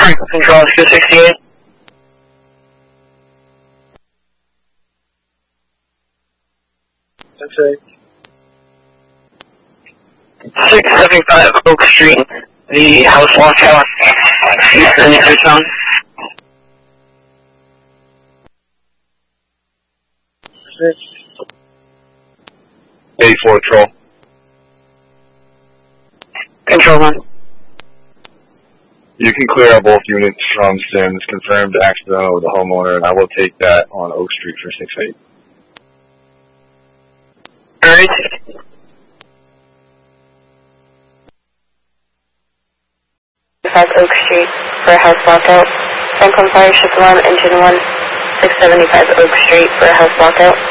Control 268. 675 Oak Street, the house lockout, Houston, Arizona. A4 Troll. Control 1. You can clear out both units from Sims, confirmed accidental with the homeowner, and I will take that on Oak Street for 6-8. Alright. Oak Street for a house lockout. Franklin Fire Ship Alarm Engine 1, 675 Oak Street for a house lockout.